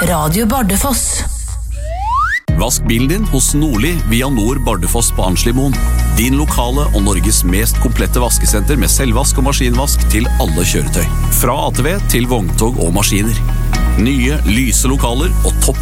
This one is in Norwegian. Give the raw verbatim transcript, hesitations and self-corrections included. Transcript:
Radio Bardufoss. Vask bilen din hos Nordli via Nord Bardufoss på Arnslimoen. Din lokale og Norges mest komplette vaskesenter med selvvask og maskinvask til alle kjøretøy. Fra A T V til vogntog og maskiner. Nye, lyse lokaler og topp